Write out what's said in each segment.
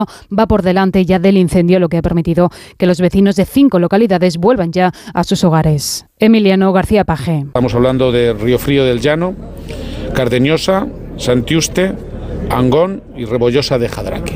va por delante ya del incendio, lo que ha permitido que los vecinos de 5 localidades vuelvan ya a sus hogares. Emiliano García Paje. Estamos hablando de Río Frío del Llano, Cardeñosa, Santiuste, Angón y Rebollosa de Jadraque.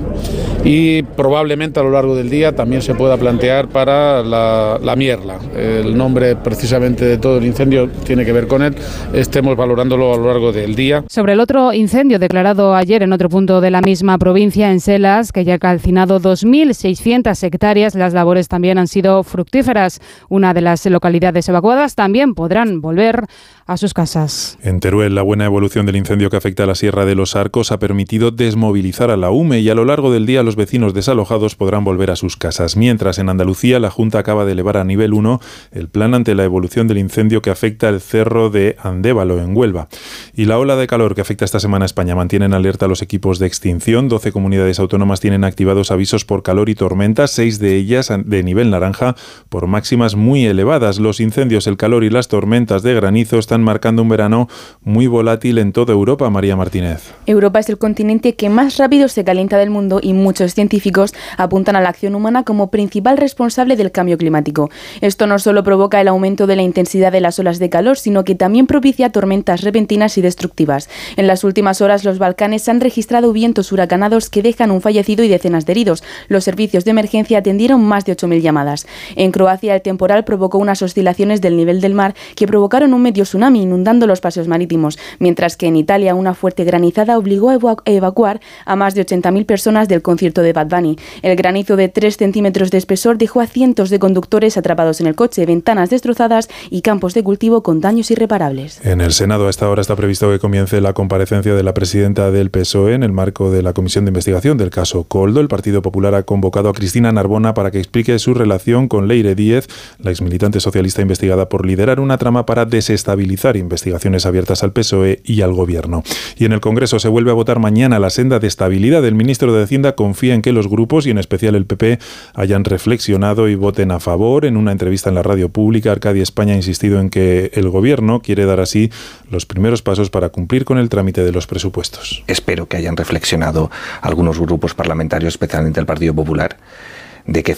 Y probablemente a lo largo del día también se pueda plantear para la Mierla. El nombre precisamente de todo el incendio tiene que ver con él. Estemos valorándolo a lo largo del día. Sobre el otro incendio declarado ayer en otro punto de la misma provincia, en Selas, que ya ha calcinado 2.600 hectáreas, las labores también han sido fructíferas. Una de las localidades evacuadas también podrán volver a sus casas. En Teruel, la buena evolución del incendio que afecta a la Sierra de los Arcos ha permitido desmovilizar a la UME y a lo largo del día los vecinos desalojados podrán volver a sus casas. Mientras, en Andalucía, la Junta acaba de elevar a nivel 1 el plan ante la evolución del incendio que afecta el cerro de Andévalo, en Huelva. Y la ola de calor que afecta esta semana a España mantiene en alerta a los equipos de extinción. 12 comunidades autónomas tienen activados avisos por calor y tormentas, 6 de ellas de nivel naranja por máximas muy elevadas. Los incendios, el calor y las tormentas de granizo están marcando un verano muy volátil en toda Europa. María Martínez. Europa es el continente que más rápido se calienta del mundo y muchos científicos apuntan a la acción humana como principal responsable del cambio climático. Esto no solo provoca el aumento de la intensidad de las olas de calor, sino que también propicia tormentas repentinas y destructivas. En las últimas horas, los Balcanes han registrado vientos huracanados que dejan un fallecido y decenas de heridos. Los servicios de emergencia atendieron más de 8.000 llamadas. En Croacia, el temporal provocó unas oscilaciones del nivel del mar que provocaron un medio tsunami inundando los paseos marítimos, mientras que en Italia una fuerte granizada obligó a evacuar a más de 80.000 personas del concierto de Bad Bunny. El granizo de 3 centímetros de espesor dejó a cientos de conductores atrapados en el coche, ventanas destrozadas y campos de cultivo con daños irreparables. En el Senado a esta hora está previsto que comience la comparecencia de la presidenta del PSOE en el marco de la Comisión de Investigación del caso Koldo. El Partido Popular ha convocado a Cristina Narbona para que explique su relación con Leire Díez, la exmilitante socialista investigada por liderar una trama para desestabilizar investigaciones abiertas al PSOE y al Gobierno. Y en el Congreso se vuelve a votar mañana la senda de estabilidad. El ministro de Hacienda confía en que los grupos, y en especial el PP, hayan reflexionado y voten a favor. En una entrevista en la radio pública, Arcadia España ha insistido en que el Gobierno quiere dar así los primeros pasos para cumplir con el trámite de los presupuestos. Espero que hayan reflexionado algunos grupos parlamentarios, especialmente el Partido Popular, de que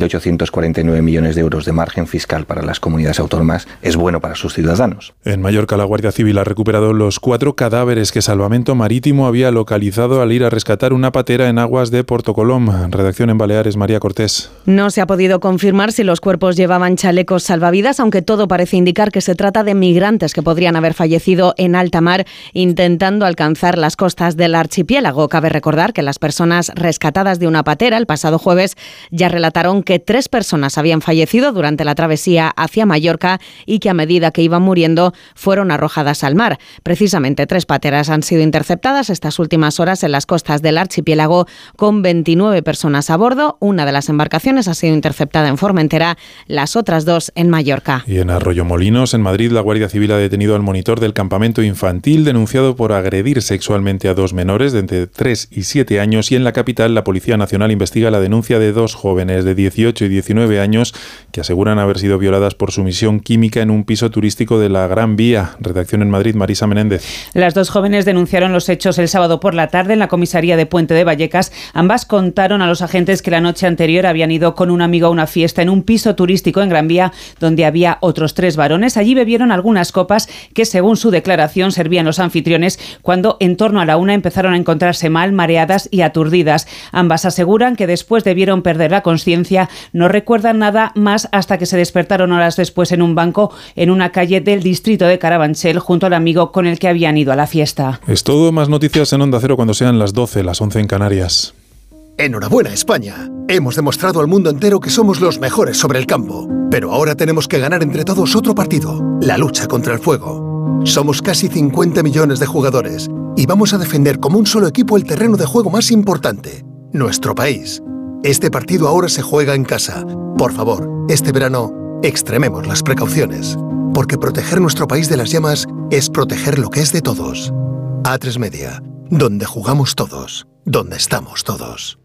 5.849 millones de euros de margen fiscal para las comunidades autónomas es bueno para sus ciudadanos. En Mallorca, la Guardia Civil ha recuperado los 4 cadáveres que Salvamento Marítimo había localizado al ir a rescatar una patera en aguas de Porto Colom. Redacción en Baleares, María Cortés. No se ha podido confirmar si los cuerpos llevaban chalecos salvavidas, aunque todo parece indicar que se trata de migrantes que podrían haber fallecido en alta mar intentando alcanzar las costas del archipiélago. Cabe recordar que las personas rescatadas de una patera el pasado jueves ya relataron que 3 personas habían fallecido durante la travesía hacia Mallorca y que a medida que iban muriendo fueron arrojadas al mar. Precisamente 3 pateras han sido interceptadas estas últimas horas en las costas del archipiélago con 29 personas a bordo. Una de las embarcaciones ha sido interceptada en Formentera, las otras 2 en Mallorca. Y en Arroyomolinos, en Madrid, la Guardia Civil ha detenido al monitor del campamento infantil denunciado por agredir sexualmente a 2 menores de entre 3 y 7 años, y en la capital la Policía Nacional investiga la denuncia de 2 jóvenes de 18 y 19 años que aseguran haber sido violadas por sumisión química en un piso turístico de la Gran Vía. Redacción en Madrid, Marisa Menéndez. Las 2 jóvenes denunciaron los hechos el sábado por la tarde en la comisaría de Puente de Vallecas. Ambas contaron a los agentes que la noche anterior habían ido con un amigo a una fiesta en un piso turístico en Gran Vía donde había otros 3 varones. Allí bebieron algunas copas que, según su declaración, servían los anfitriones cuando en torno a la 1 empezaron a encontrarse mal, mareadas y aturdidas. Ambas aseguran que después debieron perder la conciencia. No recuerdan nada más hasta que se despertaron horas después en un banco en una calle del distrito de Carabanchel junto al amigo con el que habían ido a la fiesta. Es todo. Más noticias en Onda Cero cuando sean las 12, las 11 en Canarias. Enhorabuena, España. Hemos demostrado al mundo entero que somos los mejores sobre el campo. Pero ahora tenemos que ganar entre todos otro partido, la lucha contra el fuego. Somos casi 50 millones de jugadores y vamos a defender como un solo equipo el terreno de juego más importante, nuestro país. Este partido ahora se juega en casa. Por favor, este verano, extrememos las precauciones, porque proteger nuestro país de las llamas es proteger lo que es de todos. A3 Media, donde jugamos todos, donde estamos todos.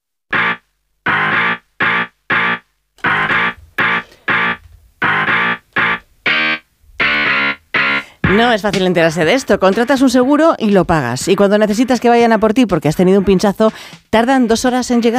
No es fácil enterarse de esto. Contratas un seguro y lo pagas. Y cuando necesitas que vayan a por ti porque has tenido un pinchazo, tardan 2 horas en llegar.